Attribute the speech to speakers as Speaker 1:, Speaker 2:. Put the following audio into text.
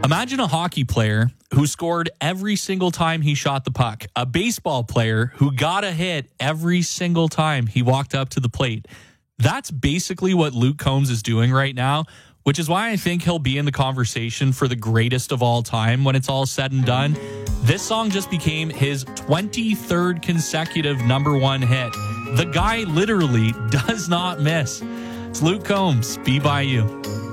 Speaker 1: Imagine a hockey player who scored every single time he shot the puck, a baseball player who got a hit every single time he walked up to the plate. That's basically what Luke Combs is doing right now, which is why I think he'll be in the conversation for the greatest of all time when it's all said and done. This song just became his 23rd consecutive number one hit. The guy literally does not miss. It's Luke Combs, Be By You.